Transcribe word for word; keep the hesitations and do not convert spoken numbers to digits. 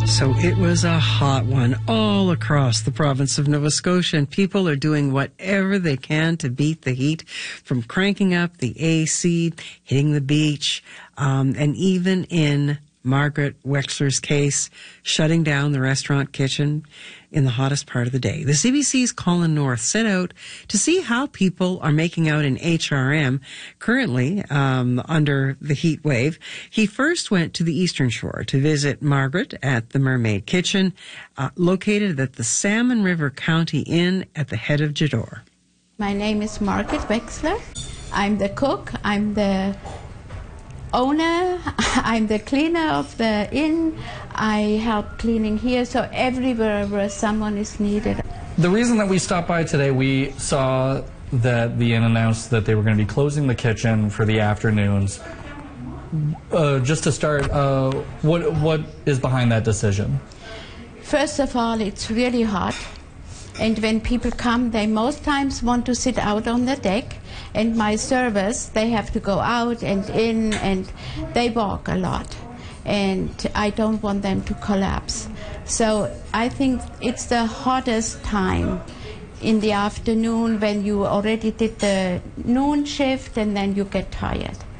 So it was a hot one all across the province of Nova Scotia, and people are doing whatever they can to beat the heat, from cranking up the A C, hitting the beach, um, and even in Margaret Wexler's case, shutting down the restaurant kitchen in the hottest part of the day. The C B C's Colin North set out to see how people are making out in H R M currently um, under the heat wave. He first went to the Eastern Shore to visit Margaret at the Mermaid Kitchen, uh, located at the Salmon River County Inn at the head of Jeddore. My name is Margaret Wexler. I'm the cook. I'm the owner. I'm the cleaner of the inn. I help cleaning here, so everywhere where someone is needed. The reason that we stopped by today, we saw that the inn announced that they were going to be closing the kitchen for the afternoons. Uh, just to start, uh, what what is behind that decision? First of all, it's really hot. And when people come, they most times want to sit out on the deck. And my servers, they have to go out and in, and they walk a lot. And I don't want them to collapse. So I think it's the hottest time in the afternoon when you already did the noon shift and then you get tired.